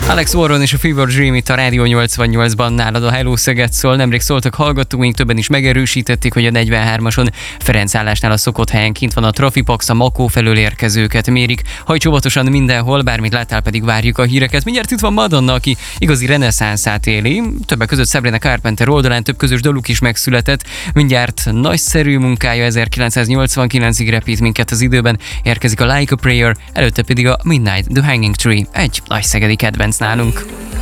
Alex Warren és a Fever Dream itt a Rádió 88-ban, nálad a Hello Szeged szól. Nemrég szóltak hallgatóink, többen is megerősítették, hogy a 43-ason Ferencvállásnál a szokott helyen kint van a Trafipax, a Makó felől érkezőket mérik. Hajts óvatosan mindenhol, bármit láttál, pedig várjuk a híreket. Mindjárt itt van Madonna, aki igazi reneszánszát éli. Többek között Sabrina Carpenter oldalán több közös daluk is megszületett. Mindjárt nagyszerű munkája 1989-ig repít minket az időben. Érkezik a Like a Prayer, előtte pedig a Midnight, The Hanging Tree, egy nagy szegedi kedvenc nálunk.